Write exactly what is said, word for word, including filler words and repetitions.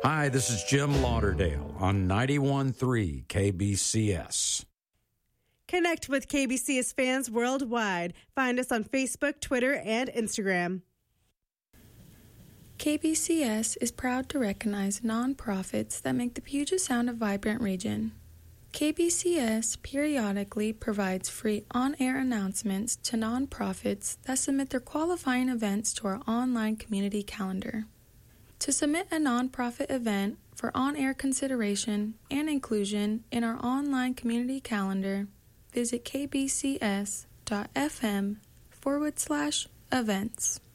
Hi, this is Jim Lauderdale on ninety-one point three K B C S. Connect with K B C S fans worldwide. Find us on Facebook, Twitter, and Instagram. K B C S is proud to recognize nonprofits that make the Puget Sound a vibrant region. K B C S periodically provides free on-air announcements to nonprofits that submit their qualifying events to our online community calendar. To submit a nonprofit event for on-air consideration and inclusion in our online community calendar, visit kbcs.fm forward slash events.